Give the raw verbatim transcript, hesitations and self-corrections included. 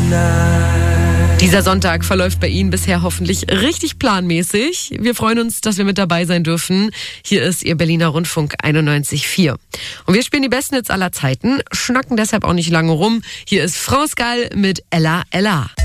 Dieser Sonntag verläuft bei Ihnen bisher hoffentlich richtig planmäßig. Wir freuen uns, dass wir mit dabei sein dürfen. Hier ist Ihr Berliner Rundfunk einundneunzig Komma vier. Und wir spielen die besten Hits aller Zeiten, schnacken deshalb auch nicht lange rum. Hier ist France Gall mit Ella Ella.